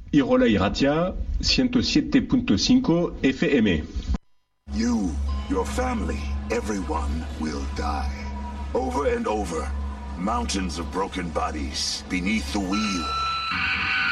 Irola y Ratia, 107.5 FM. You, your family, everyone will die. Over and over. Mountains of broken bodies beneath the wheel.